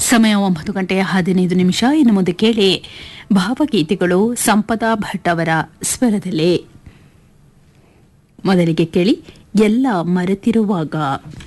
ಸಮಯ 9:15. ಇನ್ನು ಮುಂದೆ ಕೇಳಿ ಭಾವಗೀತೆಗಳು ಸಂಪದಾ ಭಟ್ ಅವರ ಸ್ವರದಲ್ಲಿ. ಮೊದಲಿಗೆ ಕೇಳಿ ಎಲ್ಲ ಮರೆತಿರುವಾಗ.